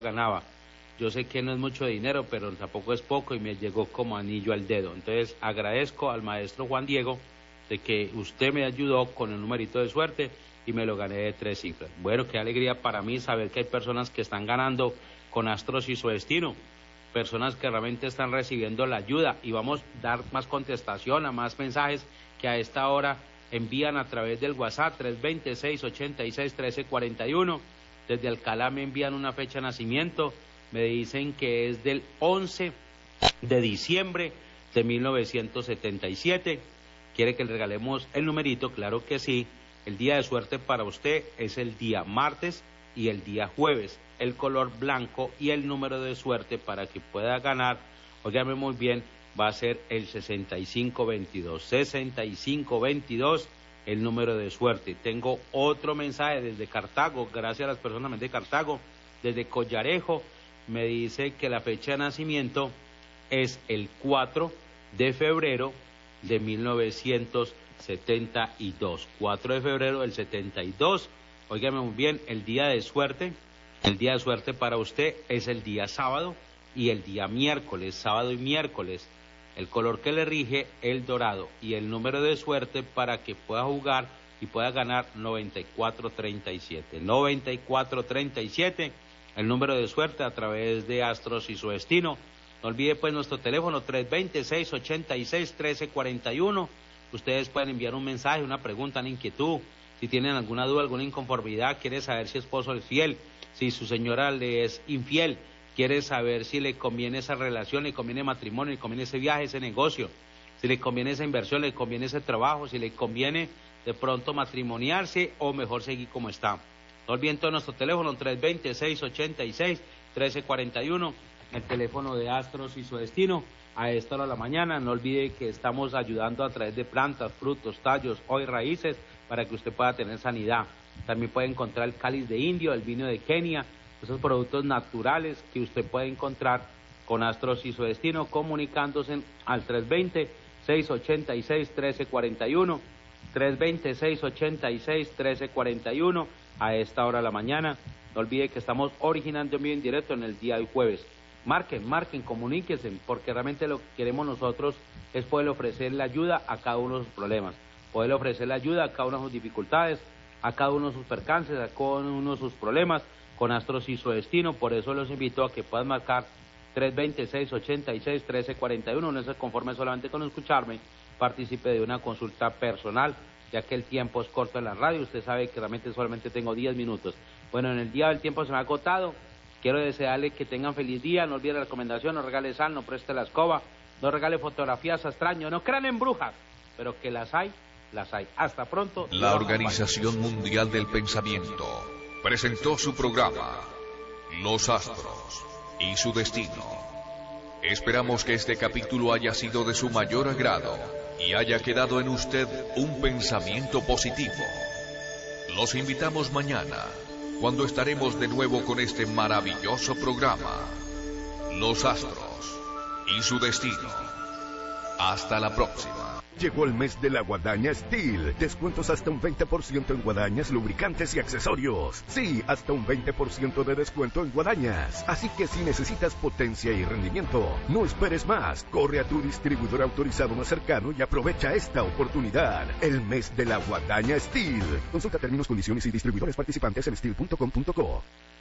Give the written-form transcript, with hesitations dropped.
ganaba. Yo sé que no es mucho dinero, pero tampoco es poco y me llegó como anillo al dedo. Entonces agradezco al maestro Juan Diego de que usted me ayudó con el numerito de suerte y me lo gané de 3 cifras. Bueno, qué alegría para mí saber que hay personas que están ganando con Astros y su destino, personas que realmente están recibiendo la ayuda, y vamos a dar más contestación a más mensajes que a esta hora envían a través del WhatsApp 320-686-1341. Desde Alcalá me envían una fecha de nacimiento, me dicen que es del 11 de diciembre de 1977. ¿Quiere que le regalemos el numerito? Claro que sí. El día de suerte para usted es el día martes y el día jueves. El color blanco y el número de suerte para que pueda ganar, óigame muy bien, va a ser el 6522. 6522, el número de suerte. Tengo otro mensaje desde Cartago, gracias a las personas de Cartago, desde Collarejo, me dice que la fecha de nacimiento es el 4 de febrero de 1972. 4 de febrero del 72. Óigame muy bien, el día de suerte para usted es el día sábado y el día miércoles, sábado y miércoles. El color que le rige, el dorado, y el número de suerte para que pueda jugar y pueda ganar 9437. 9437, el número de suerte a través de Astros y su destino. No olvide pues nuestro teléfono 320-686-1341. Ustedes pueden enviar un mensaje, una pregunta, una inquietud. Si tienen alguna duda, alguna inconformidad, quiere saber si esposo es fiel, si su señora le es infiel, quiere saber si le conviene esa relación, le conviene matrimonio, le conviene ese viaje, ese negocio, si le conviene esa inversión, le conviene ese trabajo, si le conviene de pronto matrimoniarse o mejor seguir como está. No olviden todo nuestro teléfono 320-686-1341, el teléfono de Astros y su destino. A esta hora de la mañana, no olvide que estamos ayudando a través de plantas, frutos, tallos, hoy raíces, para que usted pueda tener sanidad. También puede encontrar el cáliz de indio, el vino de Kenia, esos productos naturales que usted puede encontrar con Astros y su destino, comunicándose al 320-686-1341, 320-686-1341, a esta hora de la mañana. No olvide que estamos originando en directo en el día de jueves. Marquen, comuníquense, porque realmente lo que queremos nosotros es poder ofrecerle ayuda a cada uno de sus problemas, poder ofrecerle ayuda a cada una de sus dificultades, a cada uno de sus percances, a cada uno de sus problemas, con Astros y su destino. Por eso los invito a que puedan marcar 320-686-1341, no se conforme solamente con escucharme, participe de una consulta personal, ya que el tiempo es corto en la radio, usted sabe que realmente solamente tengo 10 minutos. Bueno, en el día del tiempo se me ha agotado. Quiero desearle que tengan feliz día, no olvide la recomendación, no regale sal, no preste la escoba, no regale fotografías a extraños, no crean en brujas, pero que las hay, las hay. Hasta pronto. La Organización Mundial del Pensamiento presentó su programa, Los Astros y su destino. Esperamos que este capítulo haya sido de su mayor agrado y haya quedado en usted un pensamiento positivo. Los invitamos mañana, cuando estaremos de nuevo con este maravilloso programa, Los Astros y su destino. Hasta la próxima. Llegó el mes de la Guadaña Steel. Descuentos hasta un 20% en guadañas, lubricantes y accesorios. Sí, hasta un 20% de descuento en guadañas. Así que si necesitas potencia y rendimiento, no esperes más. Corre a tu distribuidor autorizado más cercano y aprovecha esta oportunidad. El mes de la Guadaña Steel. Consulta términos, condiciones y distribuidores participantes en steel.com.co.